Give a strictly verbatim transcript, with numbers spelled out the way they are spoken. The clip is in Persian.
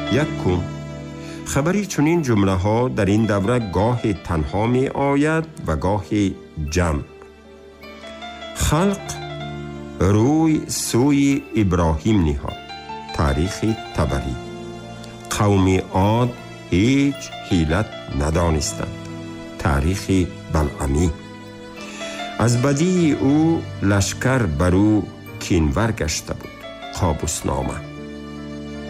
یک کون. خبری چنین جمله ها در این دوره گاه تنها می آید و گاه جمع. خلق روی سوی ابراهیم نهاد. تاریخ طبری. قوم عاد هیچ حیلت ندانستند. تاریخ بلعمی. از بدی او لشکر بر او کینور گشته بود. قابوس نامه.